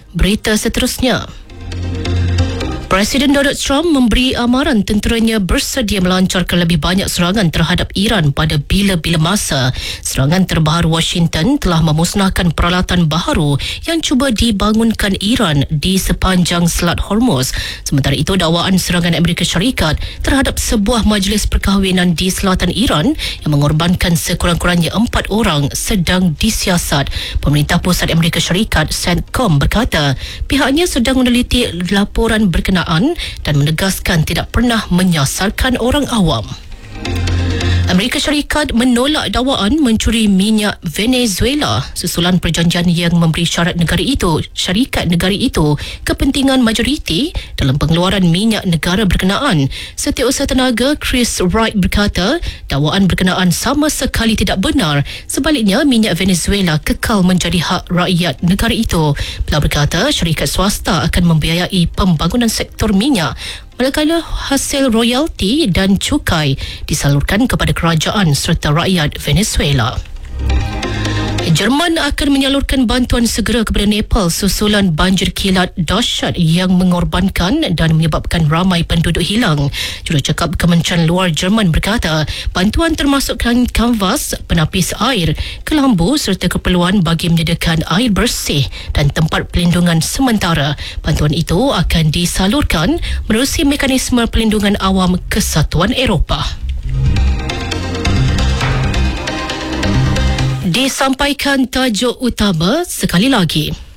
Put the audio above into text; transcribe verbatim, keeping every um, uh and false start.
Berita seterusnya. Presiden Donald Trump memberi amaran tenteranya bersedia melancarkan lebih banyak serangan terhadap Iran pada bila-bila masa. Serangan terbaru Washington telah memusnahkan peralatan baharu yang cuba dibangunkan Iran di sepanjang Selat Hormuz. Sementara itu, dakwaan serangan Amerika Syarikat terhadap sebuah majlis perkahwinan di selatan Iran yang mengorbankan sekurang-kurangnya empat orang sedang disiasat. Pemerintah Pusat Amerika Syarikat, CENTCOM, berkata pihaknya sedang meneliti laporan berkenaan dan menegaskan tidak pernah menyasarkan orang awam. Amerika Syarikat menolak dakwaan mencuri minyak Venezuela susulan perjanjian yang memberi syarat negara itu, syarikat negara itu kepentingan majoriti dalam pengeluaran minyak negara berkenaan. Setiausaha tenaga Chris Wright berkata dakwaan berkenaan sama sekali tidak benar. Sebaliknya, minyak Venezuela kekal menjadi hak rakyat negara itu. Beliau berkata syarikat swasta akan membiayai pembangunan sektor minyak, manakala hasil royalti dan cukai disalurkan kepada kerajaan serta rakyat Venezuela. Jerman akan menyalurkan bantuan segera kepada Nepal susulan banjir kilat dahsyat yang mengorbankan dan menyebabkan ramai penduduk hilang. Jurucakap Kementerian Luar Jerman berkata bantuan termasukkan kanvas, penapis air, kelambu serta keperluan bagi menyediakan air bersih dan tempat pelindungan sementara. Bantuan itu akan disalurkan menerusi mekanisme pelindungan awam Kesatuan Eropah. Disampaikan tajuk utama sekali lagi.